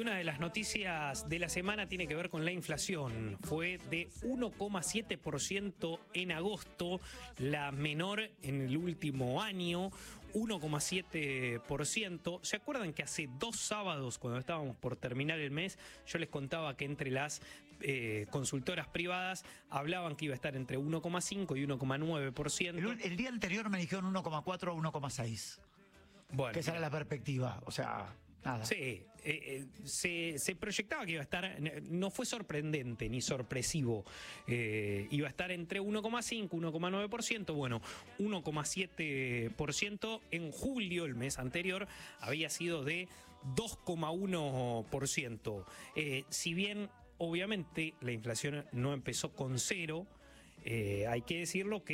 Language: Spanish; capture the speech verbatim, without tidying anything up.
una de las noticias de la semana tiene que ver con la inflación. Fue de uno coma siete por ciento en agosto, la menor en el último año, uno coma siete por ciento. ¿Se acuerdan que hace dos sábados, cuando estábamos por terminar el mes, yo les contaba que entre las eh, consultoras privadas hablaban que iba a estar entre uno coma cinco y uno coma nueve por ciento? El, el día anterior me dijeron uno coma cuatro o uno coma seis. Bueno, que esa era la perspectiva, o sea, nada. Sí, eh, eh, se, se proyectaba que iba a estar, no fue sorprendente ni sorpresivo, eh, iba a estar entre uno coma cinco y uno coma nueve por ciento, bueno, uno coma siete por ciento. En julio, el mes anterior, había sido de dos coma uno por ciento. Eh, si bien, obviamente, la inflación no empezó con cero, eh, hay que decirlo que